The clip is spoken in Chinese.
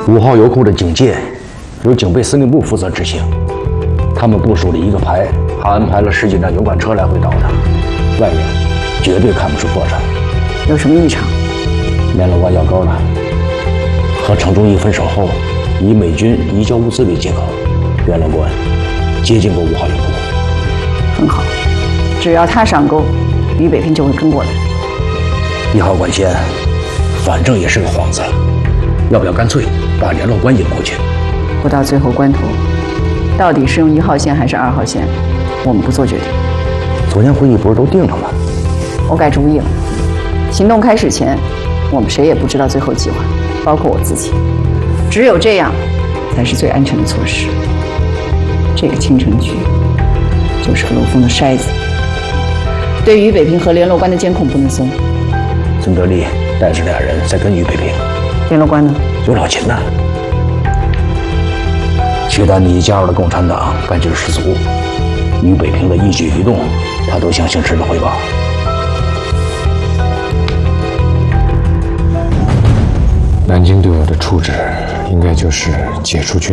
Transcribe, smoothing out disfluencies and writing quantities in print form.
5号油库的警戒由警备司令部负责执行，他们部署了一个排，还安排了10几辆油管车来回倒腾，外人绝对看不出破绽。 有什么异常？ 联络官要钩了，和程忠义分手后，以美军移交物资为借口，联络官接近过5号油库。 很好，只要他上钩，于北平就会跟过来。 1号管线，反正也是个幌子，要不要干脆把联络官引过去？ 不到最后关头，到底是用1号线还是2号线，我们不做决定。 昨天会议不是都定了吗？ 我改主意了，行动开始前，我们谁也不知道最后计划，包括我自己。只有这样，才是最安全的措施。这个青城局就是个漏风的筛子，对于北平和联络官的监控不能松。 孙德利带着2人在跟于北平， 联络官呢？ 有老秦呢。契丹尼加入了共产党，干劲十足。于北平的一举一动，他都向姓池的汇报。 南京对我的处置，应该就是解除军